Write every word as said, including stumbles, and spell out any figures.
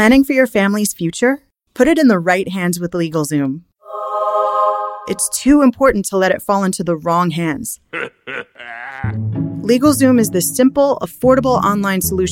Planning for your family's future? Put it in the right hands with LegalZoom. It's too important to let it fall into the wrong hands. LegalZoom is the simple, affordable online solution